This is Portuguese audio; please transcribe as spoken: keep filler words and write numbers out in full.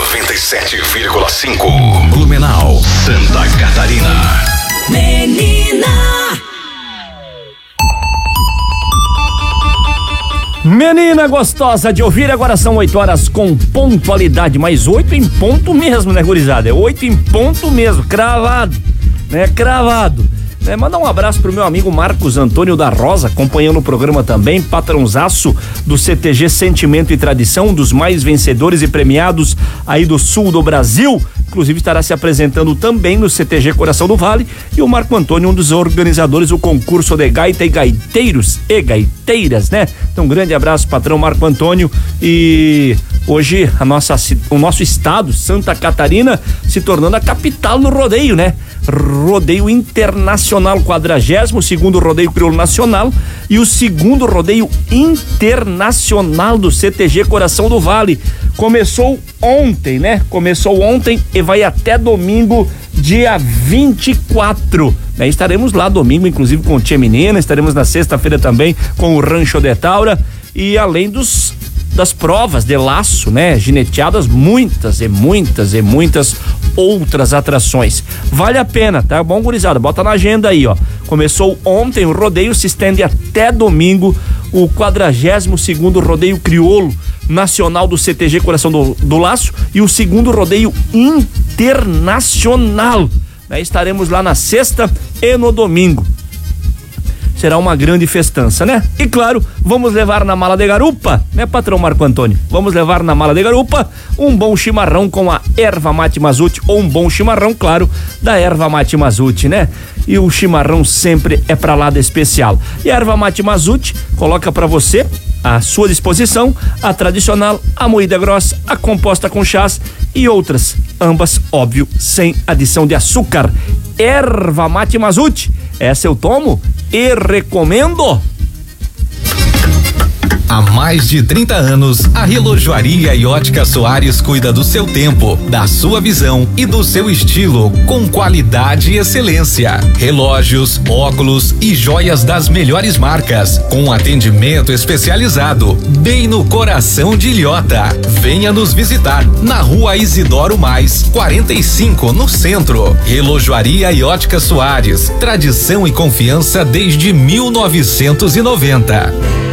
noventa e sete vírgula cinco. Blumenau, Santa Catarina. Menina. Menina gostosa de ouvir, agora são oito horas com pontualidade, mas oito em ponto mesmo, né, gurizada? É oito em ponto mesmo, cravado, né, cravado. É, mandar um abraço pro meu amigo Marcos Antônio da Rosa, acompanhando o programa também, patrãozaço do C T G Sentimento e Tradição, um dos mais vencedores e premiados aí do sul do Brasil, inclusive estará se apresentando também no C T G Coração do Vale, e o Marco Antônio, um dos organizadores do concurso de gaita e gaiteiros e gaiteiras, né? Então, um grande abraço, patrão Marco Antônio, e hoje a nossa, o nosso estado, Santa Catarina, se tornando a capital no rodeio, né? Rodeio Internacional, quadragésimo segundo Rodeio Crioulo Nacional e o segundo Rodeio Internacional do C T G Coração do Vale. Começou ontem, né? Começou ontem e vai até domingo, dia vinte e quatro. Né? Estaremos lá domingo, inclusive com o Tia Menina, estaremos na sexta-feira também com o Rancho de Taura, e além dos das provas de laço, né? Gineteadas, muitas e muitas e muitas outras atrações. Vale a pena, tá bom, gurizada? Bota na agenda aí, ó. Começou ontem, o rodeio se estende até domingo, o quadragésimo segundo Rodeio Crioulo Nacional do C T G Coração do, do Laço e o segundo Rodeio Internacional. Né? Estaremos lá na sexta e no domingo. Será uma grande festança, né? E claro, vamos levar na mala de garupa, né, patrão Marco Antônio? Vamos levar na mala de garupa um bom chimarrão com a erva mate Mazute, ou um bom chimarrão, claro, da erva mate Mazute, né? E o chimarrão sempre é pra lá de especial. E a erva mate Mazute coloca pra você à sua disposição a tradicional, a moída grossa, a composta com chás e outras, ambas, óbvio, sem adição de açúcar. Erva mate Mazute, essa eu tomo e recomendo. Há mais de trinta anos, a Relojoaria e Ótica Soares cuida do seu tempo, da sua visão e do seu estilo, com qualidade e excelência. Relógios, óculos e joias das melhores marcas, com atendimento especializado, bem no coração de Ilhota. Venha nos visitar na Rua Isidoro Mais, quarenta e cinco, no centro. Relojoaria e Ótica Soares, tradição e confiança desde mil novecentos e noventa.